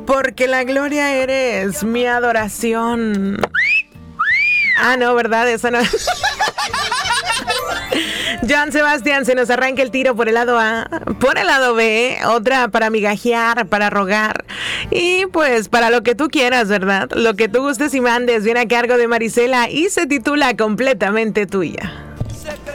Porque la gloria eres mi adoración. Ah, no, ¿verdad? Eso no. Joan Sebastián, se nos arranca el tiro por el lado A, por el lado B, otra para migajear, para rogar y pues para lo que tú quieras, ¿verdad? Lo que tú gustes y mandes viene a cargo de Marisela y se titula Completamente Tuya.